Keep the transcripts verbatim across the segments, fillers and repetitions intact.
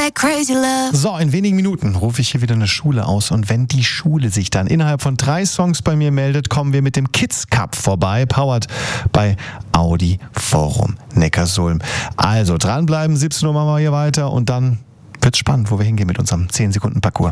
that crazy love. So, in wenigen Minuten rufe ich hier wieder eine Schule aus und wenn die Schule sich dann innerhalb von drei Songs bei mir meldet, kommen wir mit dem Kids Cup vorbei, powered bei Audi Forum Neckarsulm. Also dranbleiben, siebzehn Uhr machen wir hier weiter und dann wird's spannend, wo wir hingehen mit unserem zehn Sekunden Parcours.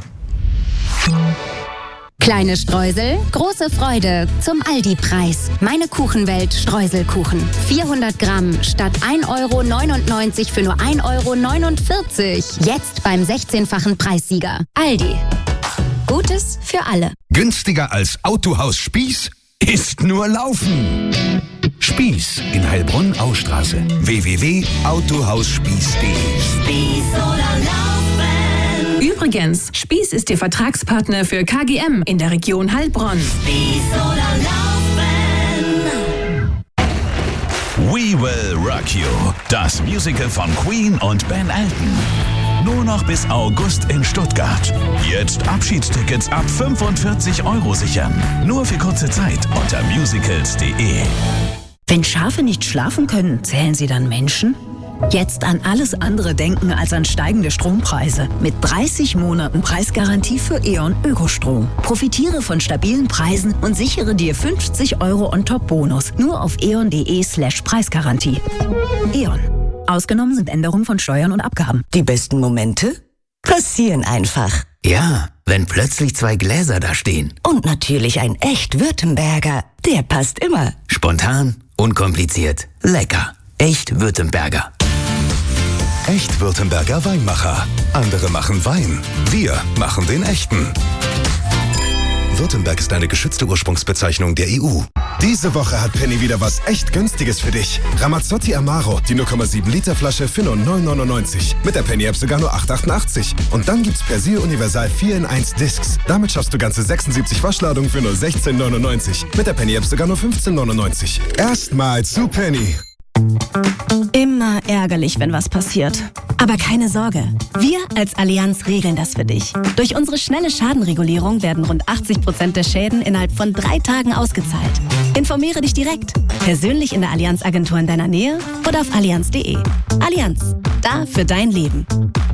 Kleine Streusel, große Freude zum Aldi-Preis. Meine Kuchenwelt Streuselkuchen. vierhundert Gramm statt ein Euro neunundneunzig für nur ein Euro neunundvierzig. Jetzt beim sechzehnfachen Preissieger. Aldi. Gutes für alle. Günstiger als Autohaus Spieß ist nur Laufen. Spieß in Heilbronn-Austraße. w w w punkt autohausspieß punkt d e Spieß oder Laufen. Übrigens, Spieß ist Ihr Vertragspartner für K G M in der Region Heilbronn. Spieß oder Laufen. We Will Rock You, das Musical von Queen und Ben Elton. Nur noch bis August in Stuttgart. Jetzt Abschiedstickets ab fünfundvierzig Euro sichern. Nur für kurze Zeit unter musicals punkt d e. Wenn Schafe nicht schlafen können, zählen sie dann Menschen? Jetzt an alles andere denken als an steigende Strompreise. Mit dreißig Monaten Preisgarantie für E.ON Ökostrom. Profitiere von stabilen Preisen und sichere dir fünfzig Euro On-Top-Bonus. Nur auf eon.de slash Preisgarantie. E.ON. Ausgenommen sind Änderungen von Steuern und Abgaben. Die besten Momente passieren einfach. Ja, wenn plötzlich zwei Gläser da stehen. Und natürlich ein echt Württemberger. Der passt immer. Spontan, unkompliziert, lecker. Echt Württemberger. Echt Württemberger Weinmacher. Andere machen Wein. Wir machen den echten. Württemberg ist eine geschützte Ursprungsbezeichnung der E U. Diese Woche hat Penny wieder was echt Günstiges für dich. Ramazzotti Amaro, die null Komma sieben Liter Flasche für nur neun neunundneunzig. Mit der Penny-App sogar nur acht achtundachtzig. Und dann gibt's Persil Universal vier in eins Discs. Damit schaffst du ganze sechsundsiebzig Waschladungen für nur sechzehn neunundneunzig. Mit der Penny-App sogar nur fünfzehn neunundneunzig. Erstmal zu Penny. Immer ärgerlich, wenn was passiert. Aber keine Sorge, wir als Allianz regeln das für dich. Durch unsere schnelle Schadenregulierung werden rund achtzig Prozent der Schäden innerhalb von drei Tagen ausgezahlt. Informiere dich direkt, persönlich in der Allianz-Agentur in deiner Nähe oder auf allianz punkt de. Allianz, da für dein Leben.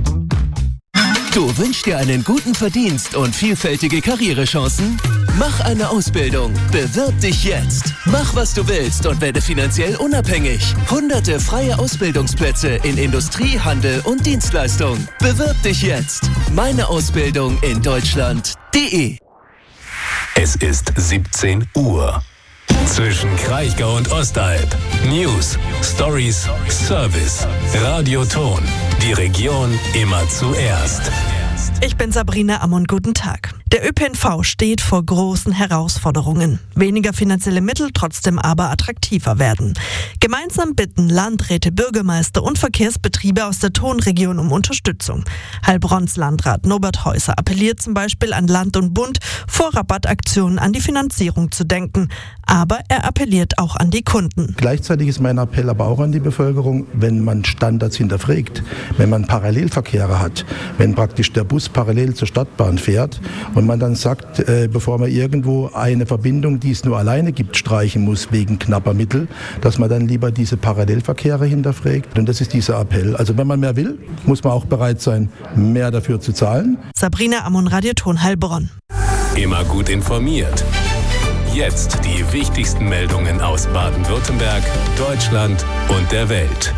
Du wünschst dir einen guten Verdienst und vielfältige Karrierechancen? Mach eine Ausbildung. Bewirb dich jetzt. Mach, was du willst und werde finanziell unabhängig. Hunderte freie Ausbildungsplätze in Industrie, Handel und Dienstleistung. Bewirb dich jetzt. Meine Ausbildung in Deutschland punkt de. Es ist siebzehn Uhr. Zwischen Kraichgau und Ostalb. News, Stories, Service, Radioton. Die Region immer zuerst. Ich bin Sabrina Ammon, guten Tag. Der Ö P N V steht vor großen Herausforderungen. Weniger finanzielle Mittel, trotzdem aber attraktiver werden. Gemeinsam bitten Landräte, Bürgermeister und Verkehrsbetriebe aus der Tonregion um Unterstützung. Heilbronns Landrat Norbert Häuser appelliert zum Beispiel an Land und Bund, vor Rabattaktionen an die Finanzierung zu denken. Aber er appelliert auch an die Kunden. Gleichzeitig ist mein Appell aber auch an die Bevölkerung, wenn man Standards hinterfragt, wenn man Parallelverkehre hat, wenn praktisch der Bus parallel zur Stadtbahn fährt und man dann sagt, äh, bevor man irgendwo eine Verbindung, die es nur alleine gibt, streichen muss wegen knapper Mittel, dass man dann lieber diese Parallelverkehre hinterfragt. Und das ist dieser Appell. Also wenn man mehr will, muss man auch bereit sein, mehr dafür zu zahlen. Sabrina Ammon, Radioton Heilbronn. Immer gut informiert. Jetzt die wichtigsten Meldungen aus Baden-Württemberg, Deutschland und der Welt.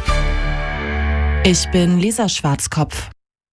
Ich bin Lisa Schwarzkopf.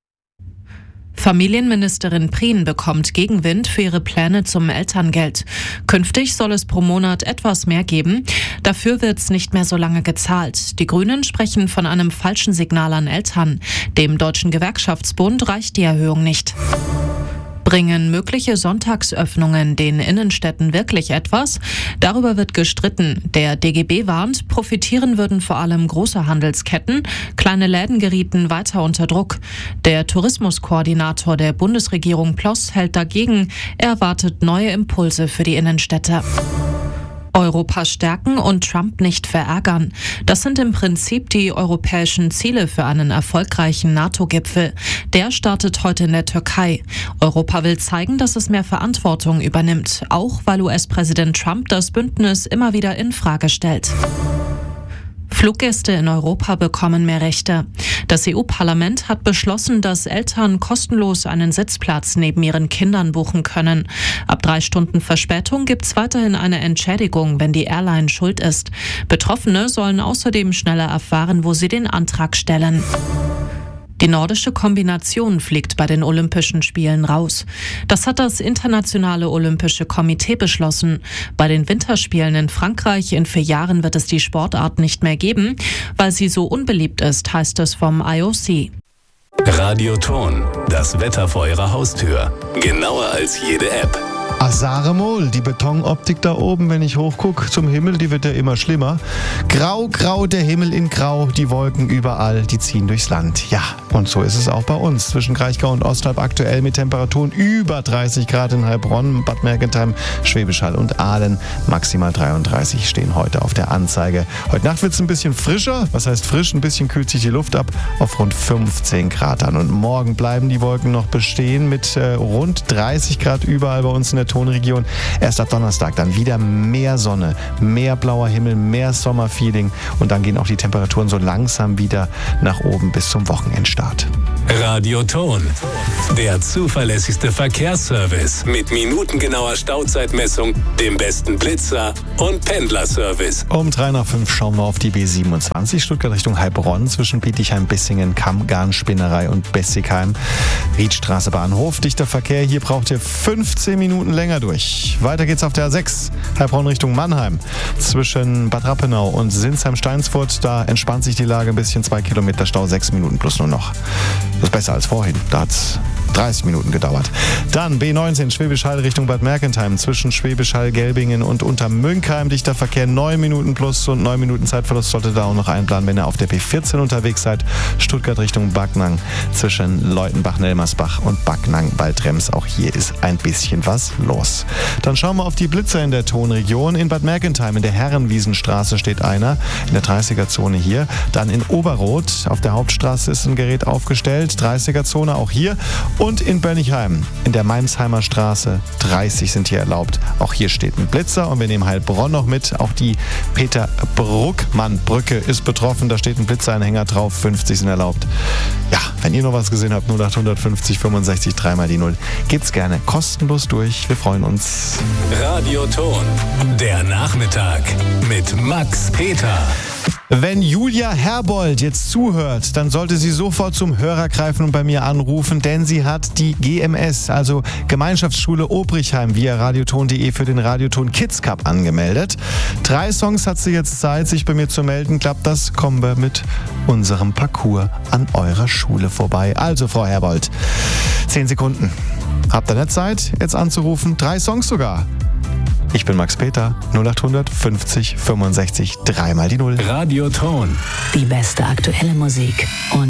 Familienministerin Prien bekommt Gegenwind für ihre Pläne zum Elterngeld. Künftig soll es pro Monat etwas mehr geben. Dafür wird es nicht mehr so lange gezahlt. Die Grünen sprechen von einem falschen Signal an Eltern. Dem Deutschen Gewerkschaftsbund reicht die Erhöhung nicht. Bringen mögliche Sonntagsöffnungen den Innenstädten wirklich etwas? Darüber wird gestritten. Der D G B warnt, profitieren würden vor allem große Handelsketten. Kleine Läden gerieten weiter unter Druck. Der Tourismuskoordinator der Bundesregierung Ploss hält dagegen. Er erwartet neue Impulse für die Innenstädte. Europa stärken und Trump nicht verärgern. Das sind im Prinzip die europäischen Ziele für einen erfolgreichen NATO-Gipfel. Der startet heute in der Türkei. Europa will zeigen, dass es mehr Verantwortung übernimmt, auch weil U S-Präsident Trump das Bündnis immer wieder in Frage stellt. Fluggäste in Europa bekommen mehr Rechte. Das E U-Parlament hat beschlossen, dass Eltern kostenlos einen Sitzplatz neben ihren Kindern buchen können. Ab drei Stunden Verspätung gibt es weiterhin eine Entschädigung, wenn die Airline schuld ist. Betroffene sollen außerdem schneller erfahren, wo sie den Antrag stellen. Die nordische Kombination fliegt bei den Olympischen Spielen raus. Das hat das Internationale Olympische Komitee beschlossen. Bei den Winterspielen in Frankreich in vier Jahren wird es die Sportart nicht mehr geben, weil sie so unbeliebt ist, heißt es vom I O C. Radioton, das Wetter vor Ihrer Haustür. Genauer als jede App. Asaremol, die Betonoptik da oben, wenn ich hochgucke zum Himmel, die wird ja immer schlimmer. Grau, grau, der Himmel in grau, die Wolken überall, die ziehen durchs Land. Ja, und so ist es auch bei uns. Zwischen Kraichgau und Ostalb aktuell mit Temperaturen über dreißig Grad in Heilbronn, Bad Mergentheim, Schwäbisch Hall und Aalen. Maximal dreiunddreißig stehen heute auf der Anzeige. Heute Nacht wird es ein bisschen frischer. Was heißt frisch? Ein bisschen kühlt sich die Luft ab auf rund fünfzehn Grad an. Und morgen bleiben die Wolken noch bestehen mit äh, rund dreißig Grad überall bei uns in der Tonregion. Erst ab Donnerstag dann wieder mehr Sonne, mehr blauer Himmel, mehr Sommerfeeling und dann gehen auch die Temperaturen so langsam wieder nach oben bis zum Wochenendstart. Radioton, der zuverlässigste Verkehrsservice mit minutengenauer Stauzeitmessung, dem besten Blitzer und Pendlerservice. Um drei nach fünf schauen wir auf die B siebenundzwanzig, Stuttgart Richtung Heilbronn, zwischen Bietigheim, Bissingen, Kamm, Garnspinnerei und Bessigheim. Riedstraße, Bahnhof, dichter Verkehr, hier braucht ihr fünfzehn Minuten länger durch. Weiter geht's auf der A sechs, Heilbronn Richtung Mannheim, zwischen Bad Rappenau und Sinsheim-Steinsfurt, da entspannt sich die Lage ein bisschen, zwei Kilometer Stau, sechs Minuten plus nur noch. Das ist besser als vorhin, da hat's dreißig Minuten gedauert. Dann B neunzehn, Schwäbisch Hall Richtung Bad Mergentheim, zwischen Schwäbisch Hall, Gelbingen und Untermünkheim, dichter Verkehr, neun Minuten plus und neun Minuten Zeitverlust sollte da auch noch einplanen, wenn ihr auf der B vierzehn unterwegs seid, Stuttgart Richtung Backnang, zwischen Leutenbach-Nelmersbach und Backnang-Baltrems, auch hier ist ein bisschen was los. Dann schauen wir auf die Blitzer in der Tonregion. In Bad Mergentheim in der Herrenwiesenstraße steht einer, in der dreißiger-Zone hier. Dann in Oberroth auf der Hauptstraße ist ein Gerät aufgestellt, dreißiger-Zone auch hier. Und in Bönnigheim in der Mainsheimer Straße, dreißig sind hier erlaubt. Auch hier steht ein Blitzer und wir nehmen Heilbronn noch mit. Auch die Peter-Bruckmann-Brücke ist betroffen, da steht ein Blitzeranhänger drauf, fünfzig sind erlaubt. Ja, wenn ihr noch was gesehen habt, null acht fünfzig fünfundsechzig dreimal die null. Geht's gerne kostenlos durch. Wir freuen uns. Radioton, der Nachmittag mit Max Peter. Wenn Julia Herbold jetzt zuhört, dann sollte sie sofort zum Hörer greifen und bei mir anrufen, denn sie hat die G M S, also Gemeinschaftsschule Obrichheim, via radioton punkt de für den Radioton Kids Cup angemeldet. Drei Songs hat sie jetzt Zeit, sich bei mir zu melden. Klappt das, kommen wir mit unserem Parcours an eurer Schule vorbei. Also, Frau Herbold, zehn Sekunden. Habt ihr nicht Zeit, jetzt anzurufen? Drei Songs sogar. Ich bin Max Peter, null acht fünfzig fünfundsechzig dreimal die null. Radioton. Die beste aktuelle Musik und